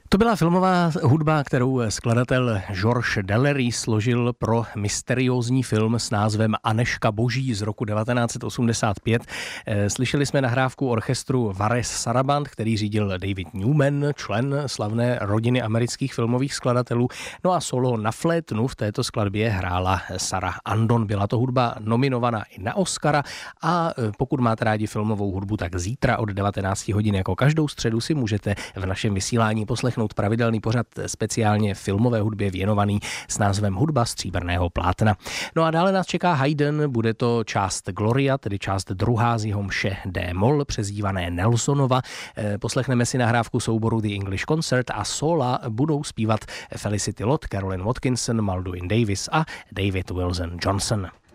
To byla filmová hudba, kterou skladatel Georges Deléry složil pro mysteriózní film s názvem Anežka boží z roku 1985. Slyšeli jsme nahrávku orchestru Varese Saraband, který řídil David Newman, člen slavné rodiny amerických filmových skladatelů. No a solo na flétnu v této skladbě hrála Sarah Andon. Byla to hudba nominovaná i na Oscara a pokud máte rádi filmovou hudbu, tak zítra od 19 hodin jako každou středu si můžete v našem vysílání poslechnout pravidelný pořad speciálně filmové hudbě věnovaný s názvem Hudba stříbrného plátna. No a dále nás čeká Haydn, bude to část Gloria, tedy část druhá z jeho mše D-moll, přezdívané Nelsonova. Poslechneme si nahrávku souboru The English Concert a sola budou zpívat Felicity Lott, Caroline Watkinson, Malduin Davis a David Wilson Johnson.